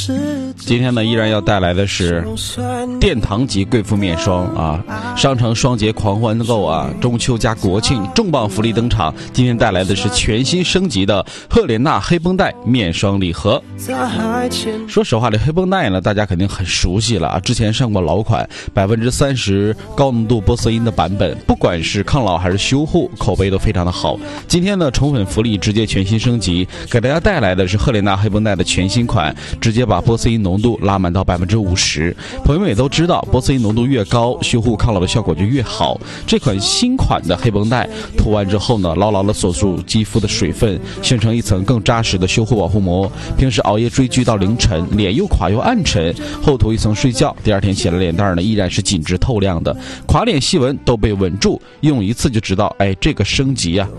今天呢，依然要带来的是殿堂级贵妇面霜啊！商城双节狂欢购啊，中秋加国庆重磅福利登场。今天带来的是全新升级的赫莲娜黑绷带面霜礼盒。说实话，这黑绷带呢，大家肯定很熟悉了啊，之前上过老款30%高浓度玻色因的版本，不管是抗老还是修护，口碑都非常的好。今天呢，宠粉福利直接全新升级，给大家带来的是赫莲娜黑绷带的全新款，直接把玻色因浓度拉满到50%。朋友们也都知道，玻色因浓度越高，修护抗老的效果就越好。这款新款的黑绷带涂完之后呢，牢牢的锁住肌肤的水分，形成一层更扎实的修护保护膜。平时熬夜追剧到凌晨，脸又垮又暗沉，后涂一层睡觉，第二天起来脸蛋呢依然是紧致透亮的，垮脸细纹都被稳住，用一次就知道，这个升级啊